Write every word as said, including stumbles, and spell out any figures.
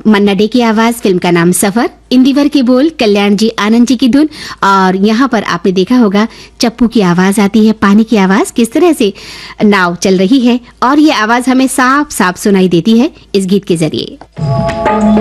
मन्ना day की आवाज, film का नाम सफर, इंदिवर के बोल, कल्याण जी आनंद जी की धुन। और यहाँ पर आपने देखा होगा चप्पू की आवाज आती है, पानी की आवाज, किस तरह से नाव चल रही है और ये आवाज हमें साफ साफ सुनाई देती है इस गीत के जरिए।